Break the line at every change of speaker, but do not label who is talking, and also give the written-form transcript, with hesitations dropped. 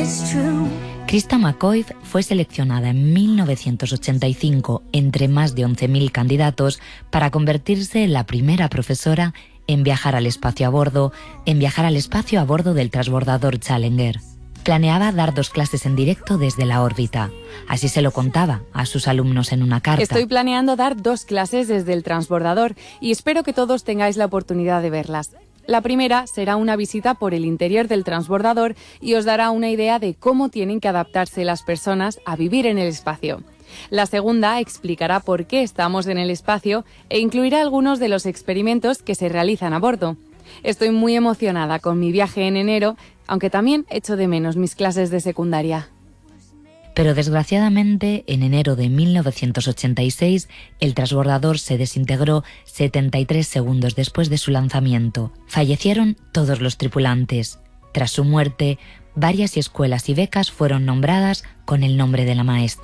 Christa McCoy fue seleccionada en 1985 entre más de 11.000 candidatos para convertirse en la primera profesora en viajar al espacio a bordo del transbordador Challenger. Planeaba dar 2 clases en directo desde la órbita. Así se lo contaba a sus alumnos en una carta.
Estoy planeando dar 2 clases desde el transbordador y espero que todos tengáis la oportunidad de verlas. La primera será una visita por el interior del transbordador y os dará una idea de cómo tienen que adaptarse las personas a vivir en el espacio. La segunda explicará por qué estamos en el espacio e incluirá algunos de los experimentos que se realizan a bordo. Estoy muy emocionada con mi viaje en enero, aunque también echo de menos mis clases de secundaria.
Pero desgraciadamente, en enero de 1986, el transbordador se desintegró 73 segundos después de su lanzamiento. Fallecieron todos los tripulantes. Tras su muerte, varias escuelas y becas fueron nombradas con el nombre de la maestra.